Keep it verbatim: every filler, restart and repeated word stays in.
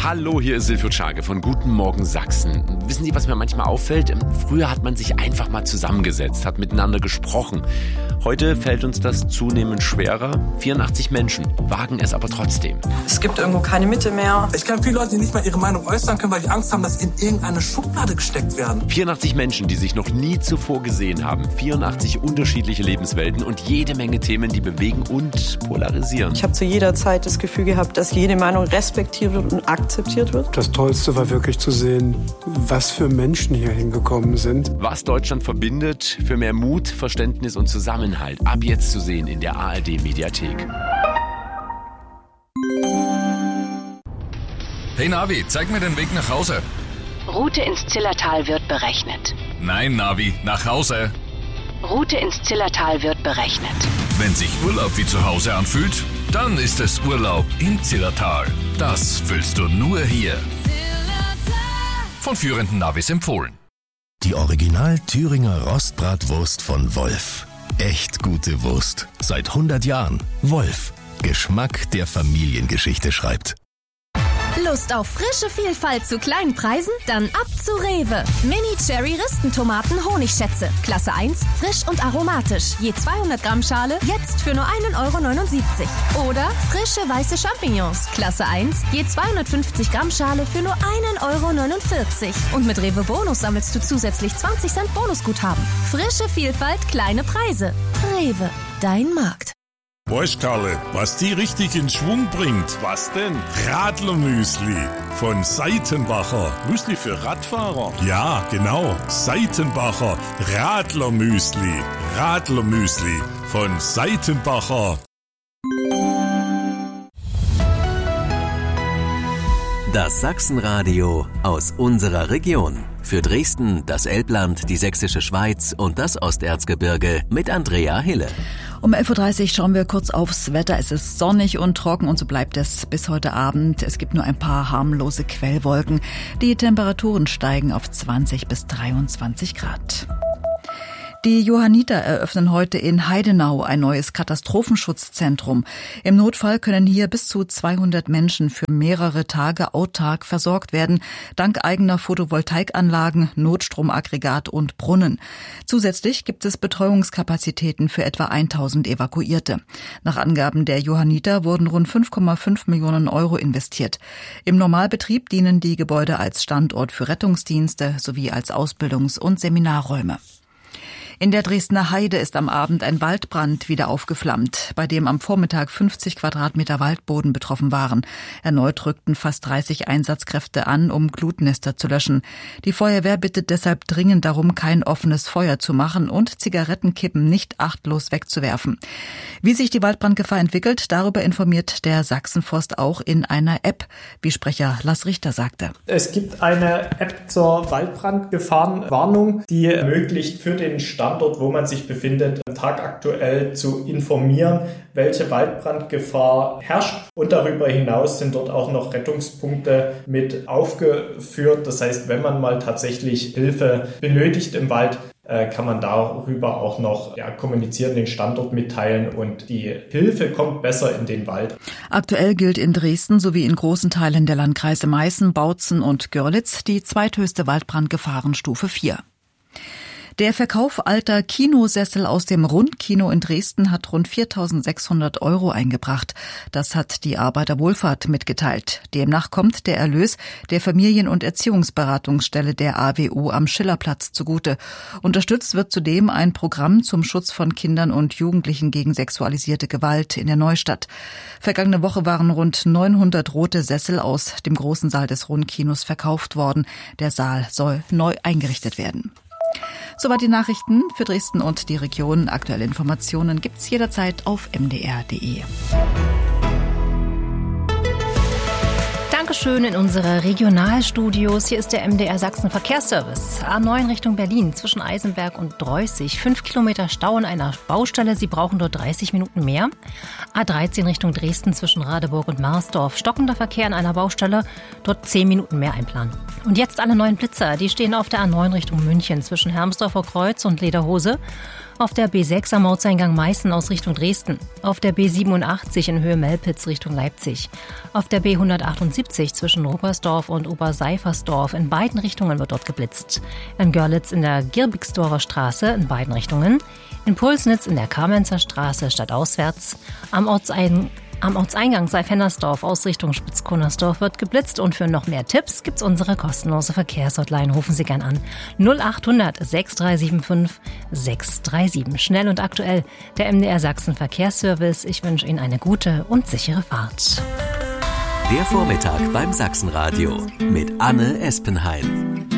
Hallo, hier ist Silvio Czage von Guten Morgen Sachsen. Wissen Sie, was mir manchmal auffällt? Früher hat man sich einfach mal zusammengesetzt, hat miteinander gesprochen. Heute fällt uns das zunehmend schwerer. vierundachtzig Menschen wagen es aber trotzdem. Es gibt irgendwo keine Mitte mehr. Ich kenne viele Leute, die nicht mal ihre Meinung äußern können, weil die Angst haben, dass sie in irgendeine Schublade gesteckt werden. vierundachtzig Menschen, die sich noch nie zuvor gesehen haben. vierundachtzig unterschiedliche Lebenswelten und jede Menge Themen, die bewegen und polarisieren. Ich habe zu jeder Zeit das Gefühl gehabt, dass jede Meinung respektiert wird und akzeptiert wird. Das Tollste war wirklich zu sehen, was für Menschen hier hingekommen sind. Was Deutschland verbindet, für mehr Mut, Verständnis und Zusammenhalt. Ab jetzt zu sehen in der A R D-Mediathek. Hey Navi, zeig mir den Weg nach Hause. Route ins Zillertal wird berechnet. Nein, Navi, nach Hause. Route ins Zillertal wird berechnet. Wenn sich Urlaub wie zu Hause anfühlt, dann ist es Urlaub im Zillertal. Das fühlst du nur hier. Von führenden Navis empfohlen. Die Original Thüringer Rostbratwurst von Wolf. Echt gute Wurst. Seit hundert Jahren. Wolf. Geschmack, der Familiengeschichte schreibt. Lust auf frische Vielfalt zu kleinen Preisen? Dann ab zu Rewe. Mini-Cherry-Ristentomaten Honigschätze. Klasse eins, frisch und aromatisch. Je zweihundert Gramm Schale, jetzt für nur ein Euro neunundsiebzig. Oder frische weiße Champignons. Klasse eins, je zweihundertfünfzig Gramm Schale für nur ein Euro neunundvierzig. Und mit Rewe Bonus sammelst du zusätzlich zwanzig Cent Bonusguthaben. Frische Vielfalt, kleine Preise. Rewe, dein Markt. Weißt Karle, was die richtig in Schwung bringt? Was denn? Radlermüsli von Seitenbacher. Müsli für Radfahrer? Ja, genau. Seitenbacher Radlermüsli. Radlermüsli von Seitenbacher. Das Sachsenradio aus unserer Region. Für Dresden, das Elbland, die Sächsische Schweiz und das Osterzgebirge mit Andrea Hille. Um elf Uhr dreißig schauen wir kurz aufs Wetter. Es ist sonnig und trocken und so bleibt es bis heute Abend. Es gibt nur ein paar harmlose Quellwolken. Die Temperaturen steigen auf zwanzig bis dreiundzwanzig Grad. Die Johanniter eröffnen heute in Heidenau ein neues Katastrophenschutzzentrum. Im Notfall können hier bis zu zweihundert Menschen für mehrere Tage autark versorgt werden, dank eigener Photovoltaikanlagen, Notstromaggregat und Brunnen. Zusätzlich gibt es Betreuungskapazitäten für etwa tausend Evakuierte. Nach Angaben der Johanniter wurden rund fünf Komma fünf Millionen Euro investiert. Im Normalbetrieb dienen die Gebäude als Standort für Rettungsdienste sowie als Ausbildungs- und Seminarräume. In der Dresdner Heide ist am Abend ein Waldbrand wieder aufgeflammt, bei dem am Vormittag fünfzig Quadratmeter Waldboden betroffen waren. Erneut rückten fast dreißig Einsatzkräfte an, um Glutnester zu löschen. Die Feuerwehr bittet deshalb dringend darum, kein offenes Feuer zu machen und Zigarettenkippen nicht achtlos wegzuwerfen. Wie sich die Waldbrandgefahr entwickelt, darüber informiert der Sachsenforst auch in einer App, wie Sprecher Lars Richter sagte. Es gibt eine App zur Waldbrandgefahrenwarnung, die ermöglicht für den Standort, wo man sich befindet, tagaktuell zu informieren, welche Waldbrandgefahr herrscht. Und darüber hinaus sind dort auch noch Rettungspunkte mit aufgeführt. Das heißt, wenn man mal tatsächlich Hilfe benötigt im Wald, kann man darüber auch noch ja, kommunizieren, den Standort mitteilen und die Hilfe kommt besser in den Wald. Aktuell gilt in Dresden sowie in großen Teilen der Landkreise Meißen, Bautzen und Görlitz die zweithöchste Waldbrandgefahrenstufe vier. Der Verkauf alter Kinosessel aus dem Rundkino in Dresden hat rund viertausendsechshundert Euro eingebracht. Das hat die Arbeiterwohlfahrt mitgeteilt. Demnach kommt der Erlös der Familien- und Erziehungsberatungsstelle der A W O am Schillerplatz zugute. Unterstützt wird zudem ein Programm zum Schutz von Kindern und Jugendlichen gegen sexualisierte Gewalt in der Neustadt. Vergangene Woche waren rund neunhundert rote Sessel aus dem großen Saal des Rundkinos verkauft worden. Der Saal soll neu eingerichtet werden. Soweit die Nachrichten für Dresden und die Region. Aktuelle Informationen gibt's jederzeit auf m d r punkt d e. Dankeschön in unsere Regionalstudios. Hier ist der M D R Sachsen Verkehrsservice. A neun Richtung Berlin zwischen Eisenberg und Dreußig. Fünf Kilometer Stau an einer Baustelle. Sie brauchen dort dreißig Minuten mehr. A dreizehn Richtung Dresden zwischen Radeburg und Marsdorf. Stockender Verkehr an einer Baustelle. Dort zehn Minuten mehr einplanen. Und jetzt alle neuen Blitzer. Die stehen auf der A neun Richtung München zwischen Hermsdorfer Kreuz und Lederhose. Auf der B sechs am Ortseingang Meißen aus Richtung Dresden. Auf der B siebenundachtzig in Höhe Melpitz Richtung Leipzig. Auf der B hundertachtundsiebzig zwischen Rupersdorf und Oberseifersdorf. In beiden Richtungen wird dort geblitzt. In Görlitz in der Girbigsdorfer Straße in beiden Richtungen. In Pulsnitz in der Kamenzer Straße stadtauswärts. Am Ortsein Am Ortseingang Seif-Hennersdorf aus Richtung Spitzkonersdorf wird geblitzt und für noch mehr Tipps gibt's unsere kostenlose Verkehrshotline. Rufen Sie gern an null achthundert sechs drei sieben fünf sechs drei sieben. Schnell und aktuell, der M D R Sachsen Verkehrsservice. Ich wünsche Ihnen eine gute und sichere Fahrt. Der Vormittag beim Sachsenradio mit Anne Espenheim.